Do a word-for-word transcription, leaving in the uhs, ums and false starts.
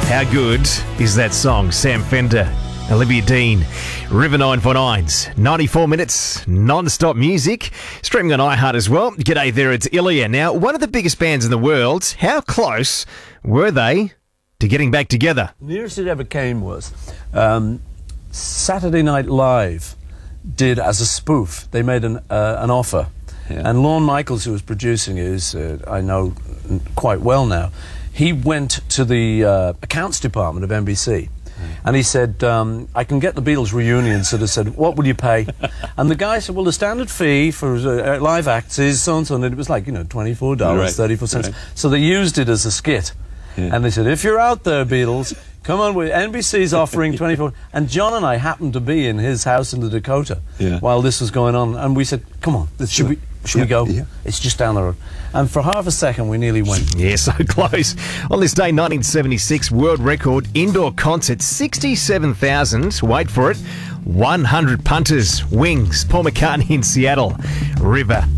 How good is that song? Sam Fender, Olivia Dean, River nine four nines, ninety-four minutes, non-stop music, streaming on iHeart as well. G'day there, it's Ilya. Now, one of the biggest bands in the world, how close were they to getting back together? The nearest it ever came was um, Saturday Night Live did as a spoof. They made an, uh, an offer. Yeah. And Lorne Michaels, who was producing it, who's, uh, I know quite well now, he went to the uh, accounts department of N B C. And he said, um, I can get the Beatles reunion. So they said, what will you pay? And the guy said, well, the standard fee for uh, live acts is so-and-so. And it was like, you know, twenty-four dollars, right. thirty-four cents. Right. So they used it as a skit. Yeah. And they said, if you're out there, Beatles, come on, N B C's offering twenty-four. And John and I happened to be in his house in the Dakota yeah. while this was going on. And we said, come on, should sure. we... Should yeah, we go? Yeah. It's just down the road. And for half a second, we nearly went. Yeah, so close. On this day, nineteen seventy-six, world record indoor concert, sixty-seven thousand, wait for it, one hundred punters, Wings, Paul McCartney in Seattle, River.